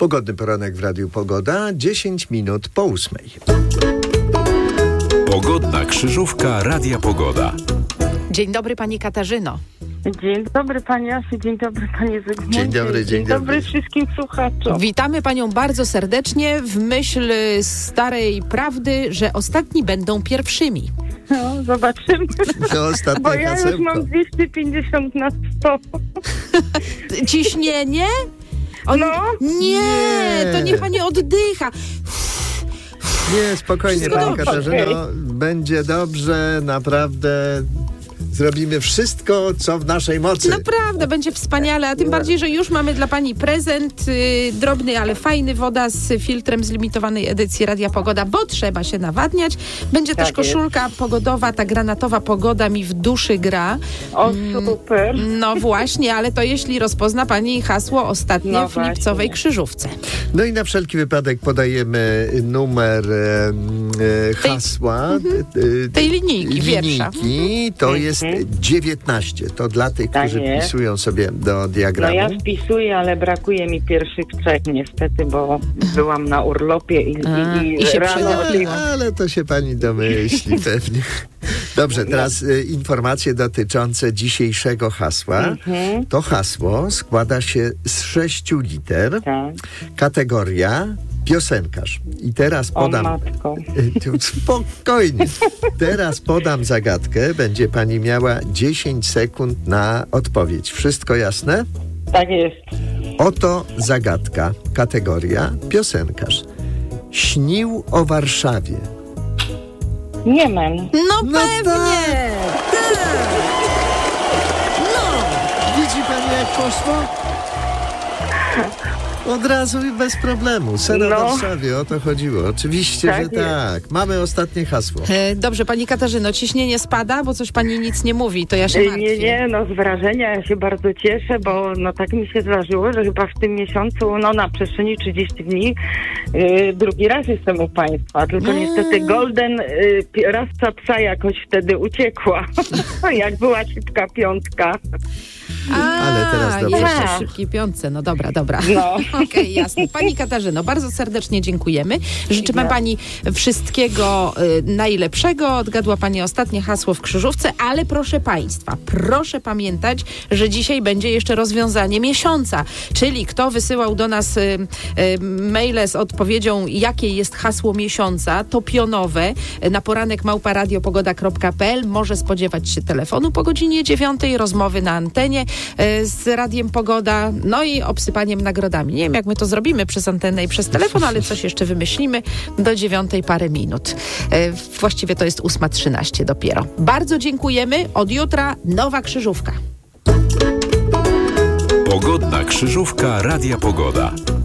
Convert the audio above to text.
Pogodny poranek w Radiu Pogoda, 10 minut po 8. Pogodna krzyżówka Radia Pogoda. Dzień dobry pani Katarzyno. Dzień dobry pani Asiu, dzień dobry panie Zygmuncie. Dzień dobry. Wszystkim słuchaczom. Witamy panią bardzo serdecznie w myśl starej prawdy, że ostatni będą pierwszymi. No, zobaczymy. To ostatnie Bo ja hasełko. już mam 250 na 100. Ciśnienie? No. Nie, to niech pani oddycha. Nie, spokojnie Wszystko pani dobrze. Katarzyno, będzie dobrze, naprawdę zrobimy wszystko, co w naszej mocy. Naprawdę, będzie wspaniale, a tym bardziej, że już mamy dla pani prezent, drobny, ale fajny, woda z filtrem z limitowanej edycji Radia Pogoda, bo trzeba się nawadniać. Będzie też koszulka pogodowa, ta granatowa pogoda mi w duszy gra. O, super. No właśnie, ale to jeśli rozpozna pani hasło ostatnie w lipcowej krzyżówce. No i na wszelki wypadek podajemy numer hasła Tej linijki, wiersza. To jest 19. To dla tych, którzy wpisują sobie do diagramu. No ja wpisuję, ale brakuje mi pierwszych 3 niestety, bo byłam na urlopie i się rano... Ale to się pani domyśli pewnie. Dobrze, teraz informacje dotyczące dzisiejszego hasła. To hasło składa się z 6 liter. Tak. Kategoria piosenkarz. I teraz podam... O matko. Spokojnie. Teraz podam zagadkę. Będzie pani miała 10 sekund na odpowiedź. Wszystko jasne? Tak jest. Oto zagadka. Kategoria piosenkarz. Śnił o Warszawie. Niemen. No pewnie! Widzi pani, jak poszło? Od razu i bez problemu. Sen o Warszawie, o to chodziło. Oczywiście, Tak że jest. tak. Mamy ostatnie hasło. Dobrze, pani Katarzyno, ciśnienie spada, bo coś pani nic nie mówi, to ja się martwię. Nie, no z wrażenia ja się bardzo cieszę, bo no tak mi się zdarzyło, że chyba w tym miesiącu, no na przestrzeni 30 dni drugi raz jestem u państwa, tylko niestety Golden rasca psa jakoś wtedy uciekła, jak była szybka piątka. Ale teraz dobrze. Jeszcze w szybkiej piątce, no dobra. No. Okej, jasne. Pani Katarzyno, bardzo serdecznie dziękujemy. Życzymy pani wszystkiego najlepszego. Odgadła pani ostatnie hasło w krzyżówce, ale proszę państwa, proszę pamiętać, że dzisiaj będzie jeszcze rozwiązanie miesiąca, czyli kto wysyłał do nas maile z odpowiedzią, jakie jest hasło miesiąca, to pionowe, na poranek@radiopogoda.pl może spodziewać się telefonu po godzinie 9, rozmowy na antenie z Radiem Pogoda, no i obsypaniem nagrodami. Nie wiem, jak my to zrobimy przez antenę i przez telefon, ale coś jeszcze wymyślimy. Do 9 parę minut. Właściwie to jest 8:13 dopiero. Bardzo dziękujemy. Od jutra nowa krzyżówka. Pogodna krzyżówka Radia Pogoda.